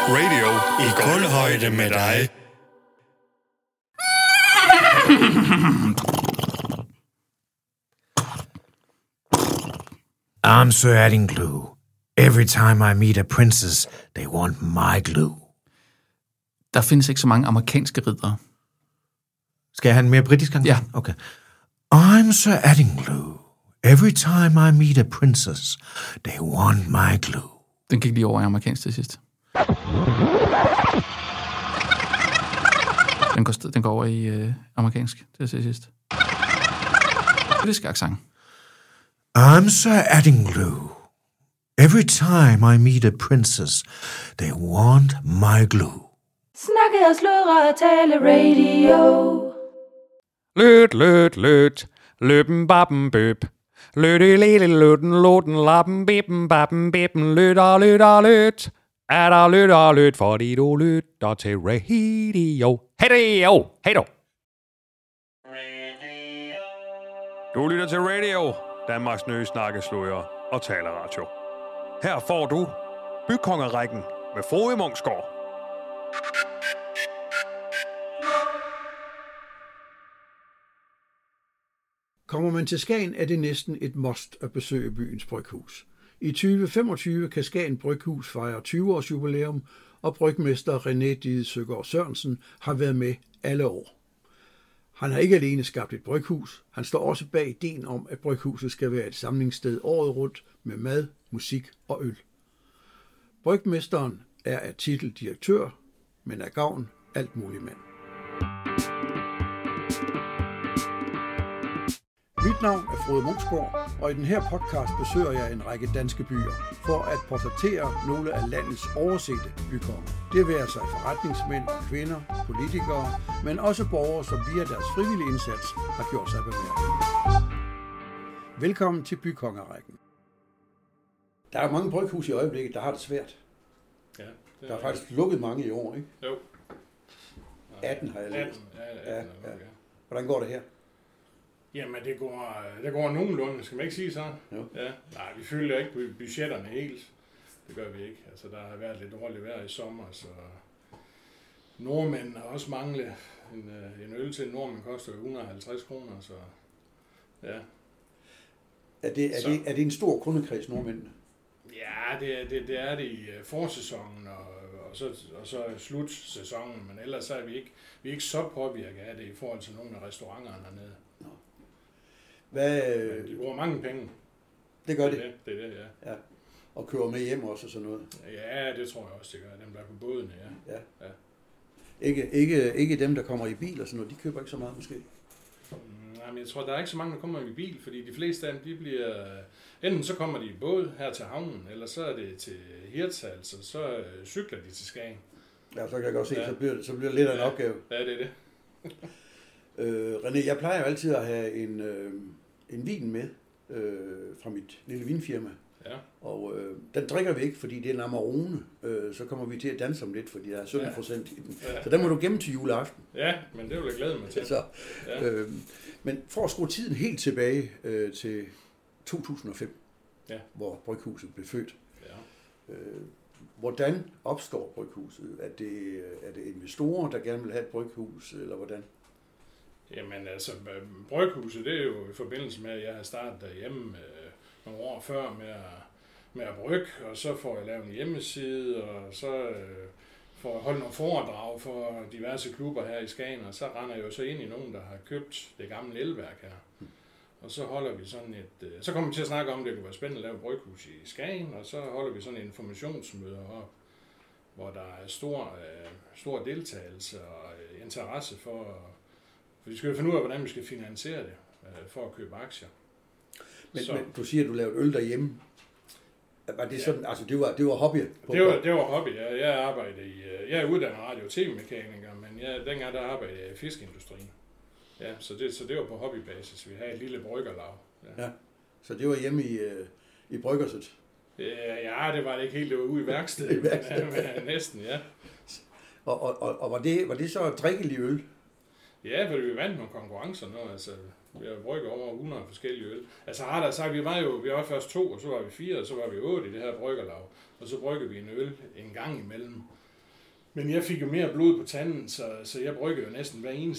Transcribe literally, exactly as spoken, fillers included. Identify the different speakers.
Speaker 1: Radio i kulhøjde med dig.
Speaker 2: I'm Sir Addinglew. Every time I meet a princess, they want my glue.
Speaker 3: Der findes ikke så mange amerikanske riddere.
Speaker 2: Skal jeg have en mere britisk gang?
Speaker 3: Ja.
Speaker 2: Okay. I'm Sir Addinglew. Every time I meet a princess, they want my glue.
Speaker 3: Den gik lige over i amerikansk til sidst. Den går, den går over i øh, amerikansk til sidst. Britisk accent.
Speaker 2: I'm Sir Addinglew. Every time I meet a princess, they want my glue.
Speaker 4: Snakke og sludre og tale radio.
Speaker 5: Løt, løt, løt. Løben, bappen, bøb. Løtte, lille, løtten, låten, lappen, bippen, bappen, bippen. Løtter, løtter, løt. Er der løtter, løt, fordi du lytter til radio. Hej det, jo. Hej du. Du lytter til radio. Danmarks nye snakkesløjer og taleradio. Her får du Bykongerækken med Frode Munksgaard.
Speaker 6: Kommer man til Skagen, er det næsten et must at besøge byens bryghus. I tyve femogtyve kan Skagen Bryghus fejre tyve års jubilæum, og brygmester René Dide Søgaard Sørensen har været med alle år. Han har ikke alene skabt et bryghus, han står også bag ideen om, at bryghuset skal være et samlingssted året rundt med mad, musik og øl. Brygmesteren er af titel direktør, men af gavn alt muligt mand. Mit navn er Frode Munksgaard, og i den her podcast besøger jeg en række danske byer for at portrættere nogle af landets oversete bykonger. Det vil altså forretningsmænd, kvinder, politikere, men også borgere, som via deres frivillige indsats har gjort sig bemærket. Velkommen til Bykongerækken. Der er mange bryghus i øjeblikket, der har det svært.
Speaker 7: Ja, det
Speaker 6: der er faktisk lukket mange i år, ikke?
Speaker 7: Jo.
Speaker 6: atten har jeg læst.
Speaker 7: atten, ja, atten, ja, ja.
Speaker 6: Hvordan går det her?
Speaker 7: Jamen, det går, det går nogenlunde, skal man ikke sige så?
Speaker 6: Jo.
Speaker 7: Ja. Nej, vi følger ikke budgetterne helt. Det gør vi ikke. Altså, der har været lidt dårligt vejr i sommer, så nordmænd har også manglet en, en øl til en nordmænd koster et hundrede og halvtreds kroner, så ja.
Speaker 6: Er det, er, det, er det en stor kundekreds, nordmændene?
Speaker 7: Ja, det, er, det, det er det i forsæsonen og, og, så, og så slutsæsonen, men ellers er vi ikke, vi er ikke så påvirket af det i forhold til nogle af restauranterne hernede.
Speaker 6: Nå. Hvad,
Speaker 7: men de bruger mange penge.
Speaker 6: Det gør
Speaker 7: det.
Speaker 6: det?
Speaker 7: Er det, det er det, ja.
Speaker 6: Ja. Og kører med hjem også og sådan noget?
Speaker 7: Ja, det tror jeg også, det gør. Dem, der er på bådene, ja.
Speaker 6: Ja.
Speaker 7: ja.
Speaker 6: Ikke, ikke, ikke dem, der kommer i bil og sådan noget, de køber ikke så meget måske?
Speaker 7: Nej, men jeg tror, der er ikke så mange, der kommer i bil, fordi de fleste af dem, de bliver... Enten så kommer de i båd her til havnen, eller så er det til Hirtshals, og så cykler de til Skagen.
Speaker 6: Ja, så kan jeg godt se,
Speaker 7: ja.
Speaker 6: så, bliver, så bliver det lidt af en
Speaker 7: ja.
Speaker 6: opgave.
Speaker 7: Ja, det er det.
Speaker 6: øh, René, jeg plejer jo altid at have en, øh, en vin med øh, fra mit lille vinfirma.
Speaker 7: Ja.
Speaker 6: Og øh, den drikker vi ikke, fordi det er en Amarone. Øh, så kommer vi til at danse om lidt, fordi der er sytten procent ja. i den.
Speaker 7: Ja.
Speaker 6: Så den må du gemme til juleaften.
Speaker 7: Ja, men det vil jeg glæde mig til.
Speaker 6: Så,
Speaker 7: ja.
Speaker 6: øh, men for at skrue tiden helt tilbage øh, til to tusind og fem,
Speaker 7: ja.
Speaker 6: hvor Bryghuset blev født.
Speaker 7: Ja.
Speaker 6: Øh, hvordan opstår Bryghuset? Er det, er det investorer, der gerne vil have et bryghus, eller hvordan?
Speaker 7: Jamen altså, Bryghuset, det er jo i forbindelse med, at jeg har startet derhjemme øh, nogle år før med at, med at brygge, og så får jeg lavet en hjemmeside, og så øh, får jeg holdt nogle foredrag for diverse klubber her i Skagen, og så render jeg jo så ind i nogen, der har købt det gamle elværk her. Og så holder vi sådan et, så kommer vi til at snakke om, at det kunne være spændende at lave bryghus i Skagen, og så holder vi sådan en informationsmøde op, hvor der er stor, stor deltagelse og interesse for, for vi skal jo finde ud af, hvordan vi skal finansiere det, for at købe aktier.
Speaker 6: Men, men du siger, at du lavede øl derhjemme. Var det sådan, ja. altså det var, det var hobby? På
Speaker 7: det var, det var hobby. Jeg, jeg arbejdede i, jeg er uddannet radio- og tv-mekaniker, men jeg, dengang der arbejdede jeg i fiskeindustrien. Ja, så det, så det var på hobbybasis. Vi havde et lille bryggerlag. Ja.
Speaker 6: ja, så det var hjemme i, øh, i bryggerset?
Speaker 7: Ja, det var det ikke helt. Det var ude i værkstedet.
Speaker 6: I værkstedet.
Speaker 7: Ja, næsten, ja.
Speaker 6: Og, og, og, og var, det, var det så drikkelig øl?
Speaker 7: Ja, for vi vandt nogle konkurrencer nu. Altså, vi har brygget over hundrede forskellige øl. Altså har der sagt, vi var jo vi var først to, og så var vi fire, og så var vi otte i det her bryggerlag. Og så brygger vi en øl en gang imellem. Men jeg fik jo mere blod på tanden, så, så jeg bryggede jo næsten hver eneste